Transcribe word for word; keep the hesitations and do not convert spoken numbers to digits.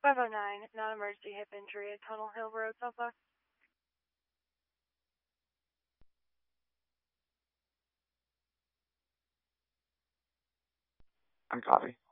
five oh nine, non-emergency hip injury at Tunnel Hill Road, Southwest. I copy.